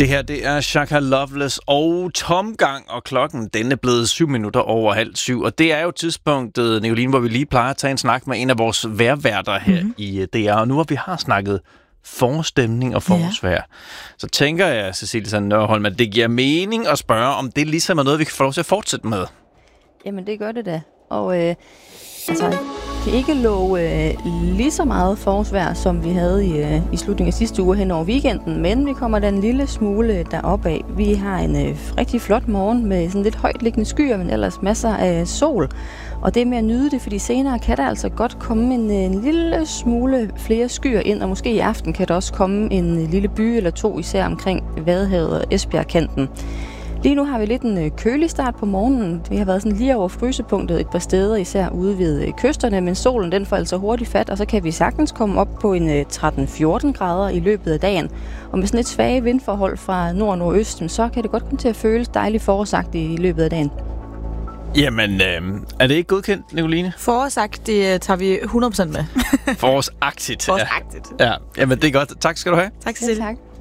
Det her, det er Shaka Loveless og Tomgang, og klokken den er blevet 7:07. Og det er jo tidspunktet, Nicoline, hvor vi lige plejer at tage en snak med en af vores vejrværter her i DR. Og nu hvor vi har snakket forårsstemning og forårsvejr, så tænker jeg, Cecilie Nørholm, at det giver mening at spørge, om det ligesom er noget, vi kan få lov til at fortsætte med. Jamen, det gør det da. Og kan ikke love lige så meget forårsvejr, som vi havde i slutningen af sidste uge hen over weekenden, men vi kommer da en lille smule deroppe af. Vi har en rigtig flot morgen med sådan lidt højt liggende skyer, men ellers masser af sol. Og det er med at nyde det, fordi senere kan der altså godt komme en lille smule flere skyer ind, og måske i aften kan der også komme en lille by eller to, især omkring Vadehavet og Esbjergkanten. Lige nu har vi lidt en kølig start på morgenen. Vi har været sådan lige over frysepunktet et par steder, især ude ved kysterne, men solen den får altså hurtigt fat, og så kan vi sagtens komme op på en 13-14 grader i løbet af dagen. Og med sådan lidt svage vindforhold fra nord og nordøst, så kan det godt komme til at føles dejligt forårsagtigt i løbet af dagen. Jamen, er det ikke godkendt, Nicoline? Forårsagt, det tager vi 100% med. Forårsagtigt. Forårsagtigt. Ja. Jamen, det er godt. Tak skal du have. Tak, Cecilie. Ja, tak.